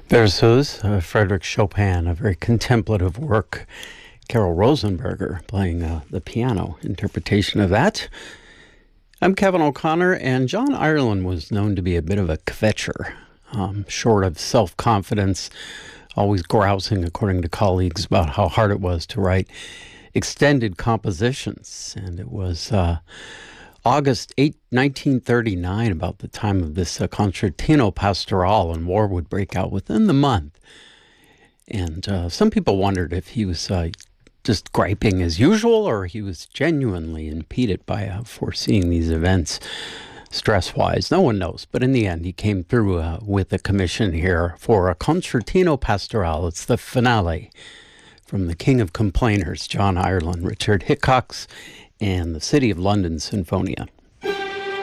Berceuse, Frederick Chopin, a very contemplative work. Carol Rosenberger playing the piano interpretation of that. I'm Kevin O'Connor, and John Ireland was known to be a bit of a kvetcher, short of self-confidence, always grousing, according to colleagues, about how hard it was to write extended compositions. And it was August 8, 1939, about the time of this Concertino Pastoral, and war would break out within the month. And some people wondered if he was just griping as usual, or he was genuinely impeded by foreseeing these events stress-wise. No one knows. But in the end, he came through with a commission here for a Concertino Pastoral. It's the finale from the King of Complainers, John Ireland, Richard Hickox, and the City of London Sinfonia.